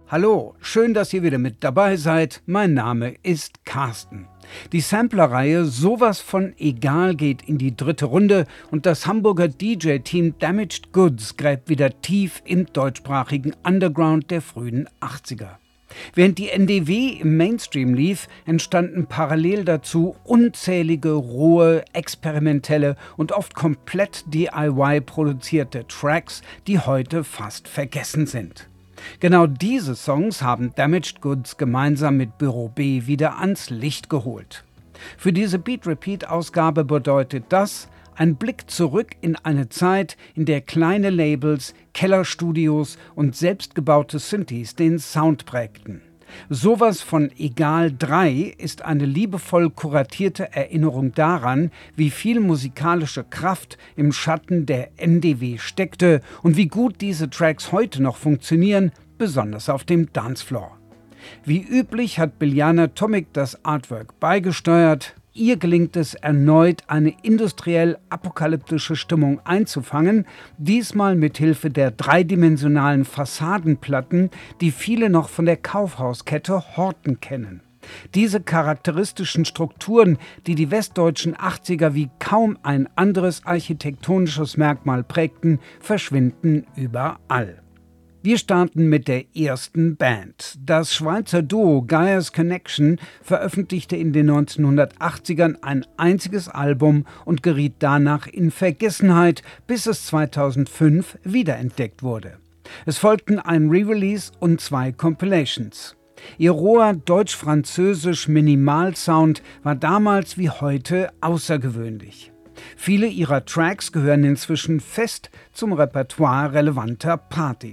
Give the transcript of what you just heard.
Hallo, schön, dass ihr wieder mit dabei seid. Mein Name ist Carsten. Die Sampler-Reihe Sowas von Egal geht in die 3. Runde und das Hamburger DJ-Team Damaged Goods gräbt wieder tief im deutschsprachigen Underground der frühen 80er. Während die NDW im Mainstream lief, entstanden parallel dazu unzählige rohe, experimentelle und oft komplett DIY produzierte Tracks, die heute fast vergessen sind. Genau diese Songs haben Damaged Goods gemeinsam mit Büro B wieder ans Licht geholt. Für diese Beat-Repeat-Ausgabe bedeutet das ein Blick zurück in eine Zeit, in der kleine Labels, Kellerstudios und selbstgebaute Synthes den Sound prägten. Sowas von Egal 3 ist eine liebevoll kuratierte Erinnerung daran, wie viel musikalische Kraft im Schatten der NDW steckte und wie gut diese Tracks heute noch funktionieren, besonders auf dem Dancefloor. Wie üblich hat Biljana Tomic das Artwork beigesteuert. Ihr gelingt es erneut, eine industriell-apokalyptische Stimmung einzufangen, diesmal mit Hilfe der dreidimensionalen Fassadenplatten, die viele noch von der Kaufhauskette Horten kennen. Diese charakteristischen Strukturen, die die westdeutschen 80er wie kaum ein anderes architektonisches Merkmal prägten, verschwinden überall. Wir starten mit der ersten Band. Das Schweizer Duo Gaia's Connection veröffentlichte in den 1980ern ein einziges Album und geriet danach in Vergessenheit, bis es 2005 wiederentdeckt wurde. Es folgten ein Re-Release und 2 Compilations. Ihr roher deutsch-französisch Minimalsound war damals wie heute außergewöhnlich. Viele ihrer Tracks gehören inzwischen fest zum Repertoire relevanter Partys.